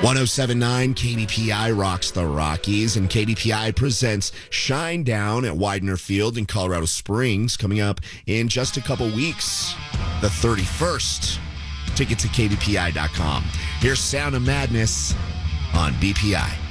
1079 KDPI rocks the Rockies, and KDPI presents Shine Down at Widener Field in Colorado Springs coming up in just a couple weeks, the 31st. Tickets at KDPI.com. Here's Sound of Madness on BPI.